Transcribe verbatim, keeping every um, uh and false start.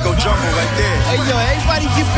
go jungle right there. Hey, yo, everybody get